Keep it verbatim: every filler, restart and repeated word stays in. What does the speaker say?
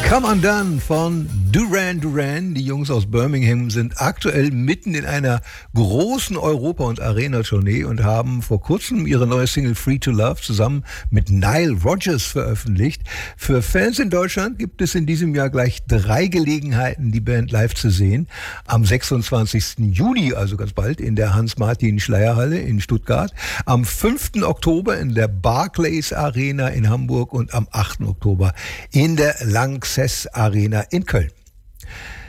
Come Undone von Duran Duran. Die Jungs aus Birmingham sind aktuell mitten in einer großen Europa- und Arena-Tournee und haben vor kurzem ihre neue Single Free to Love zusammen mit Nile Rodgers veröffentlicht. Für Fans in Deutschland gibt es in diesem Jahr gleich drei Gelegenheiten, die Band live zu sehen. Am sechsundzwanzigsten Juni, also ganz bald, in der Hans-Martin-Schleierhalle in Stuttgart. Am fünften Oktober in der Barclays Arena in Hamburg und am achten Oktober in der Lanxess Arena in Köln.